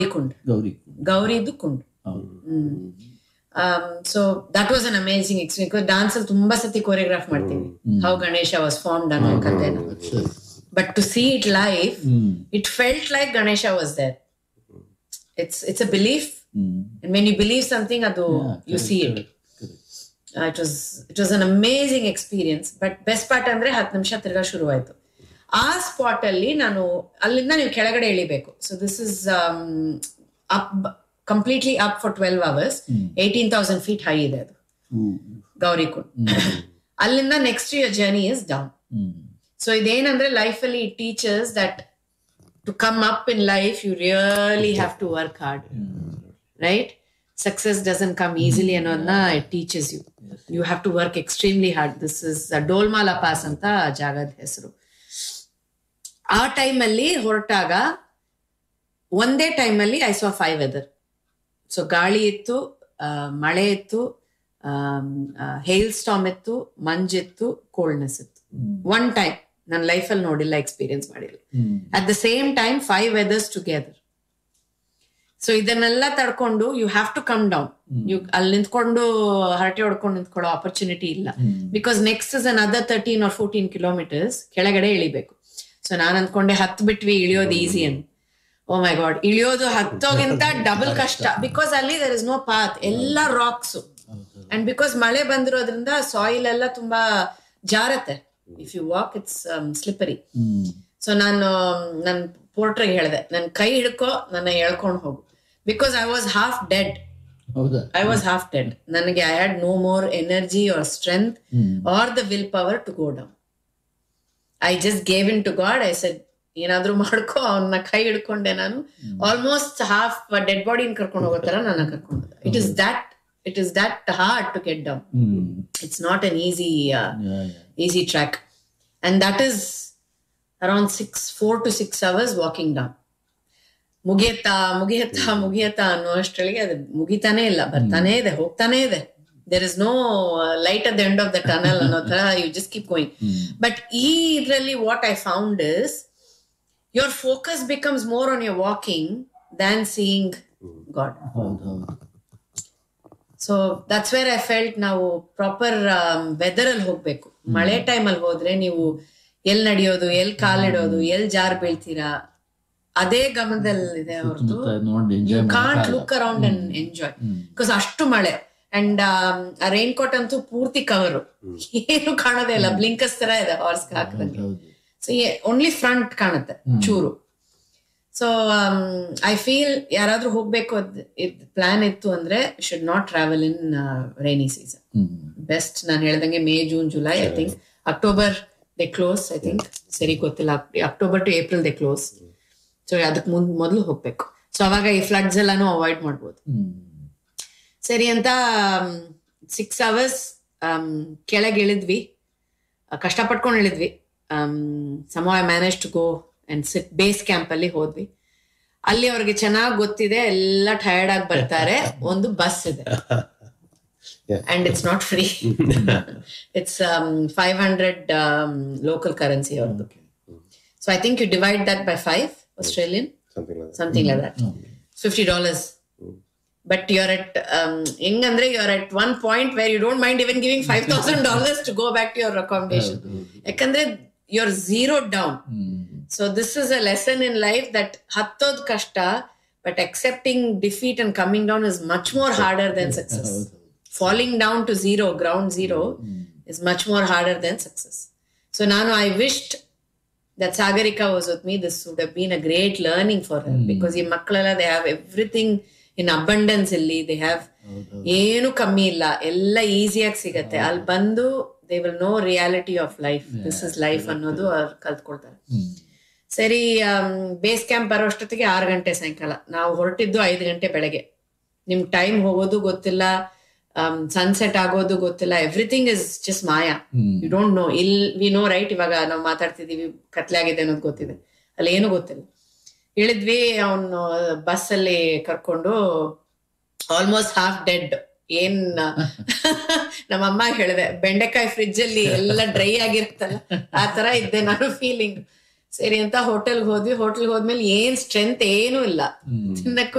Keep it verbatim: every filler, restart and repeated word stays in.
Kund Gauri ಗೌರಿದು Kund. So that was an amazing experience. Dance ಅಲ್ಲಿ ತುಂಬಾ ಸತಿ ಕೊರಿಯೋಗ್ರಾಫ್ ಮಾಡ್ತೀವಿ, ಹೌ ಗಣೇಶ ವಾಸ್ ಫಾರ್ಮ್ಡ್ ಅನ್ನೋ ಕಥೆನ. But to C it live, it felt like Ganesha was there. It's it's a belief, and when you believe something ಅದು U C it. It was it was an amazing experience. But best part ಅಂದ್ರೆ ಹತ್ತು ನಿಮಿಷ ತಿರ್ಗಾ ಶುರುವಾಯ್ತು. ಆ spot ಅಲ್ಲಿ ನಾನು ಅಲ್ಲಿಂದ ನೀವು ಕೆಳಗಡೆ ಇಳಿಬೇಕು. So this is up completely up for twelve hours. Eighteen thousand feet high ಇದೆ ಅದು ಗೌರಿಕುಂಡ್. ಅಲ್ಲಿಂದ next your journey is down. So ಇದೇನಂದ್ರೆ life ಅಲ್ಲಿ it teachers that to come up in life you really have to work hard, right? Success doesn't come easily ಅನ್ನೋದನ್ನ it teaches you. You have to work extremely hard. This is ಡೋಲ್ಮಾಲಾ pass ಅಂತ ಜಾಗದ ಹೆಸರು. ಆ ಟೈಮಲ್ಲಿ ಹೊರಟಾಗ ಒಂದೇ ಟೈಮಲ್ಲಿ I saw five weather. So ಗಾಳಿ ಇತ್ತು, ಮಳೆ ಇತ್ತು, ಹೇಲ್ ಸ್ಟಾಮ್ ಇತ್ತು, ಮಂಜಿತ್ತು, ಕೋಲ್ಡ್ನೆಸ್ ಇತ್ತು. ಒನ್ ಟೈಮ್ ನನ್ನ ಲೈಫಲ್ಲಿ ನೋಡಿಲ್ಲ, ಎಕ್ಸ್ಪೀರಿಯನ್ಸ್ ಮಾಡಿಲ್ಲ. At the same time five weathers together. So ಇದನ್ನೆಲ್ಲ ತಡ್ಕೊಂಡು you have to come down. You ಅಲ್ಲಿ ನಿಂತ್ಕೊಂಡು ಹರಟೆ ಹೊಡ್ಕೊಂಡು ನಿಂತ್ಕೊಳ್ಳೋ ಆಪರ್ಚುನಿಟಿ ಇಲ್ಲ. Because next is an other thirteen R fourteen kilometres ಕೆಳಗಡೆ ಇಳಿಬೇಕು. ಸೊ ನಾನ್ ಅಂದ್ಕೊಂಡೆ ಹತ್ ಬಿಟ್ವಿ, ಇಳಿಯೋದು ಈಸಿ ಅಂತ. ಓ ಮೈ ಗಾಡ್, ಇಳಿಯೋದು ಹತ್ತೋಗಿಂತ ಡಬಲ್ ಕಷ್ಟ. ಬಿಕಾಸ್ ಅಲ್ಲಿ ದರ್ ಇಸ್ ನೋ ಪಾತ್, ಎಲ್ಲ ರಾಕ್ಸ್. ಅಂಡ್ ಬಿಕಾಸ್ ಮಳೆ ಬಂದಿರೋದ್ರಿಂದ ಸಾಯಿಲ್ ಎಲ್ಲ ತುಂಬಾ ಜಾರತ್ತೆ. If you walk it's slippery. So ನಾನು ನನ್ ಪೋರ್ಟ್ರಿಗೆ ಹೇಳಿದೆ, ನನ್ ಕೈ ಹಿಡ್ಕೋ, ನನ್ನ ಎಳ್ಕೊಂಡು ಹೋಗು. Because I was half dead. I was half dead. ನನಗೆ I had no more energy R strength are the will power to go down. I just gave in to god. I said ಏನಾದ್ರೂ ಮಾಡ್ಕೋ. ಅವನ್ನ ಕೈ ಹಿಡ್ಕೊಂಡೆ ನಾನು. Almost half dead ಬಾಡಿನ ಕರ್ಕೊಂಡು ಹೋಗೋ ತರ ನನ್ನ ಕರ್ಕೊಂಡು. It is that it is that hard to get down. It's not an easy easy track. And that is around six four to six hours walking down. ಮುಗಿಯತ್ತಾ ಮುಗಿಯತ್ತಾ ಮುಗಿಯತ್ತಾ ಅನ್ನೋ ಅಷ್ಟರೊಳಗೆ ಅದು ಮುಗಿತಾನೆ ಇಲ್ಲ, ಬರ್ತಾನೆ ಇದೆ, ಹೋಗ್ತಾನೆ ಇದೆ. There is no uh, light at the end of the tunnel ಅನ್ನೋ ತರ you just keep going. But ಈ ಇದ್ರಲ್ಲಿ what I found is your focus becomes more on your walking than seeing God. So that's where I felt ನಾವು proper weather ಅಲ್ಲಿ ಹೋಗ್ಬೇಕು. ಮಳೆ time ಅಲ್ಲಿ ಹೋದ್ರೆ ನೀವು ಎಲ್ ನಡೆಯೋದು, ಎಲ್ ಕಾಲಿಡೋದು, ಎಲ್ ಜಾರ್ ಬೀಳ್ತೀರಾ ಅದೇ ಗಮನದಲ್ಲಿದೆ ಹೊರತು you can't look around and enjoy. Because ಅಷ್ಟು ಮಳೆ. ಅಂಡ್ ಆ ರೈನ್ ಕೋಟ್ ಅಂತೂ ಪೂರ್ತಿ ಕವರು, ಏನು ಕಾಣೋದೇ ಇಲ್ಲ, ಬ್ಲಿಂಕಸ್ ತರ ಇದೆ ಹಾರ್ಸ್ ಹಾಕಿದಂಗೆ. ಸೊ ಓನ್ಲಿ ಫ್ರಂಟ್ ಕಾಣುತ್ತೆ ಚೂರು. ಸೊ ಐ ಫೀಲ್ ಯಾರಾದ್ರೂ ಹೋಗ್ಬೇಕು ಪ್ಲಾನ್ ಇತ್ತು ಅಂದ್ರೆ should not travel in rainy season. Best ನಾನು ಹೇಳ್ದಂಗೆ May, June, July. I think October they close. I think ಸರಿ ಗೊತ್ತಿಲ್ಲ, October to April they close. So ಅದಕ್ಕೆ ಮುಂದ್ ಮೊದಲು ಹೋಗ್ಬೇಕು. ಸೊ ಅವಾಗ ಈ ಫ್ಲಡ್ಸ್ ಎಲ್ಲಾನು ಅವಾಯ್ಡ್ ಮಾಡ್ಬೋದು. ಸರಿ ಅಂತ ಸಿಕ್ಸ್ ಅವರ್ಸ್ ಕೆಳಗೆ ಇಳಿದ್ವಿ, ಕಷ್ಟಪಟ್ಕೊಂಡು ಇಳಿದ್ವಿ. Some I manage to go and sit base camp ಅಲ್ಲಿ ಹೋದ್ವಿ. ಅಲ್ಲಿ ಅವ್ರಿಗೆ ಚೆನ್ನಾಗಿ ಗೊತ್ತಿದೆ, ಎಲ್ಲ ಟಯರ್ಡ್ ಆಗಿ ಬರ್ತಾರೆ. ಒಂದು ಬಸ್ ಇದೆ and it's not free. It's five hundred local currency ಅವ್ರದ್ದು. So I think you divide that by five Australian, something like that. Something like that. fifty dollars. But you're at um engandre you're at one point where you don't mind even giving five thousand dollars to go back to your accommodation. Ekandre you're zeroed down. So this is a lesson in life that hattod kashta, but accepting defeat and coming down is much more harder than success. Falling down to zero, ground zero, is much more harder than success. So nanu I wished that Sagarika was with me. This would have been a great learning for her. Mm. Because ಈ ಮಕ್ಕಳೆಲ್ಲ they have everything in abundance ಇಲ್ಲಿ. They have ಏನು ಕಮ್ಮಿ ಇಲ್ಲ, ಎಲ್ಲ ಈಸಿಯಾಗಿ ಸಿಗತ್ತೆ. ಅಲ್ಲಿ ಬಂದು they will know reality of life. Yeah. This is life ಅನ್ನೋದು ಅವ್ರು ಕಲ್ತ್ಕೊಳ್ತಾರೆ. ಸರಿ, ಬೇಸ್ ಕ್ಯಾಂಪ್ ಬರೋ ಅಷ್ಟೊತ್ತಿಗೆ ಆರು ಗಂಟೆ ಸಾಯಂಕಾಲ. ನಾವು ಹೊರಟಿದ್ದು ಐದು ಗಂಟೆ ಬೆಳಗ್ಗೆ. ನಿಮ್ ಟೈಮ್ ಹೋಗೋದು ಗೊತ್ತಿಲ್ಲ, ಸನ್ಸೆಟ್ ಆಗೋದು ಗೊತ್ತಿಲ್ಲ. Everything is just Maya. You don't know. ಇಲ್ ವಿ ನೋ ರೈಟ್, ಇವಾಗ ನಾವು ಮಾತಾಡ್ತಿದೀವಿ, ಕತ್ಲೆ ಆಗಿದೆ ಅನ್ನೋದು ಗೊತ್ತಿದೆ, ಅಲ್ಲಿ ಏನು ಗೊತ್ತಿಲ್ಲ. ಇಳಿದ್ವಿ, ಅವನು ಬಸ್ ಅಲ್ಲಿ ಕರ್ಕೊಂಡು ಆಲ್ಮೋಸ್ಟ್ ಹಾಫ್ ಡೆಡ್. ಏನ್ ನಮ್ಮಮ್ಮ ಹೇಳಿದೆ, ಬೆಂಡೆಕಾಯಿ ಫ್ರಿಜ್ ಅಲ್ಲಿ ಎಲ್ಲ ಡ್ರೈ ಆಗಿರುತ್ತಲ್ಲ ಆ ತರ ಇದ್ದೆ ನಾನು ಫೀಲಿಂಗ್. ಸರಿ ಅಂತ ಹೋಟೆಲ್ಗೆ ಹೋದ್ವಿ. ಹೋಟೆಲ್ಗೆ ಹೋದ್ಮೇಲೆ ಏನ್ ಸ್ಟ್ರೆಂತ್ ಏನೂ ಇಲ್ಲ, ತಿನ್ನಕ್ಕೂ